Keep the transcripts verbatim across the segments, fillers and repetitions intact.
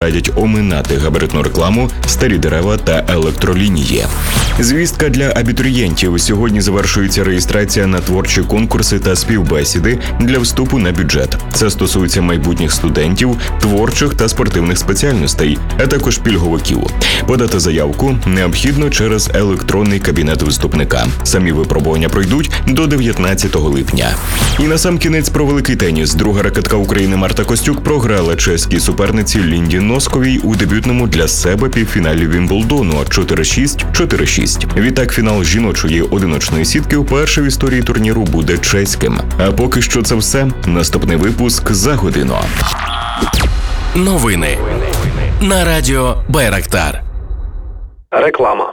радять оминати габаритну рекламу, старі дерева та електролінії. Звістка для абітурієнтів. Сьогодні завершується реєстрація на творчі конкурси та співбесіди для вступу на бюджет. Це стосується майбутніх студентів, творчих та спортивних спеціальностей, а також пільговиків. Подати заявку необхідно через електронний кабінет вступника. Самі випробування пройдуть до дев'ятнадцятого липня. І насамкінець про великий теніс. Друга ракетка України Марта Костюк програла чеській суперниці Лінді Носковій у дебютному для себе півфіналі Вімблдону чотири шість - чотири шість. Відтак фінал жіночої одиночної сітки вперше в історії турніру буде чеським. А поки що це все. Наступний випуск за годину. Новини на радіо Байрактар. Реклама.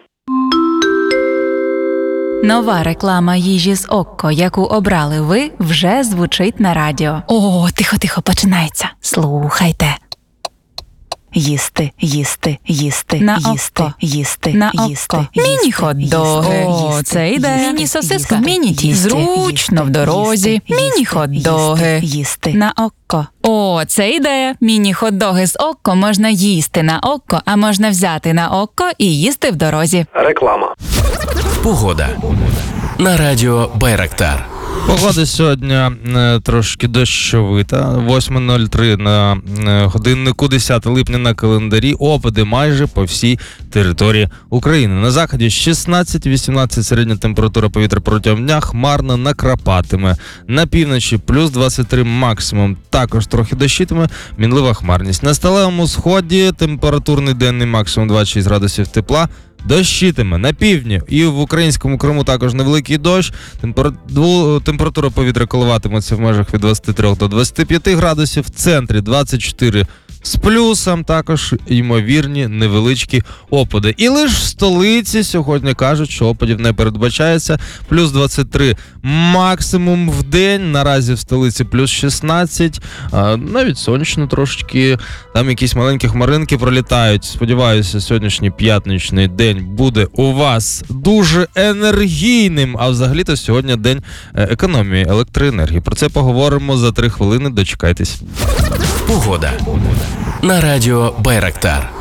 Нова реклама їжі з Окко, яку обрали ви, вже звучить на радіо. О, тихо-тихо, починається. Слухайте. Їсти, їсти, їсти, На їсти, Окко. їсти, На їсти, Окко. їсти, Міні-хот-доги. їсти, О, їсти, це ідея. їсти, Міні-сосиска. їсти, Міні-тісті. їсти, Зручно в їсти, дорозі. їсти, Міні-хот-доги. їсти, їсти. На Окко. О, це ідея. Міні-хот-доги з Окко можна їсти на Окко, а можна взяти на Окко і їсти в дорозі. Реклама. Погода на радіо Байрактар. Погода сьогодні е, трошки дощовита. восьма нуль три на е, годиннику, десяте липня на календарі. Опади майже по всій території України. На заході шістнадцять вісімнадцять середня температура повітря протягом дня, хмарно накрапатиме. На півночі плюс двадцять три максимум, також трохи дощитиме, мінлива хмарність. На сталевому сході температурний денний максимум двадцять шість градусів тепла. Дощитиме на півдні і в українському Криму також невеликий дощ. Температура повітря коливатиметься в межах від двадцяти трьох до двадцяти п'яти градусів. В центрі двадцять чотири з плюсом, також ймовірні невеличкі опади. І лише в столиці сьогодні кажуть, що опадів не передбачається. Плюс двадцять три максимум в день. Наразі в столиці плюс шістнадцять. А, навіть сонячно трошечки. Там якісь маленькі хмаринки пролітають. Сподіваюся, сьогоднішній п'ятничний день буде у вас дуже енергійним. А взагалі-то сьогодні день економії електроенергії. Про це поговоримо за три хвилини. Дочекайтесь. Погода на радіо Байрактар.